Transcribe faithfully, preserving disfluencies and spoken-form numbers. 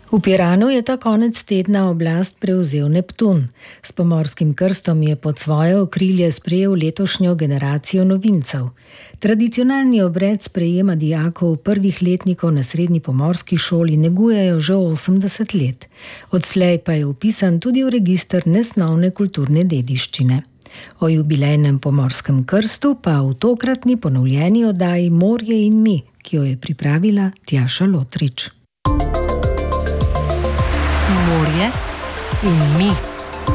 V Piranu je ta konec tedna oblast prevzel Neptun. S pomorskim krstom je pod svoje okrilje sprejel letošnjo generacijo novincev. Tradicionalni obred sprejema dijakov prvih letnikov na srednji pomorski šoli negujejo že osemdeset let. Odslej pa je vpisan tudi v register nesnovne kulturne dediščine. O jubilejnem pomorskem krstu pa v tokratni ponovljeni oddaji Morje in mi, ki jo je pripravila Tjaša Lotrič. Morje in mi.